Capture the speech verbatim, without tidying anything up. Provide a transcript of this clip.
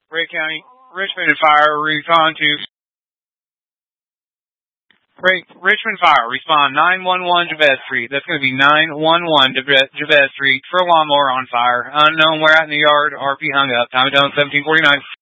Ray County, Richmond and Fire, respond to Ray, Richmond Fire, respond nine one one Javez Street. That's going to be nine one one Javez Street for a lawnmower on fire. Unknown where out in the yard, R P hung up. Time of done seventeen forty-nine.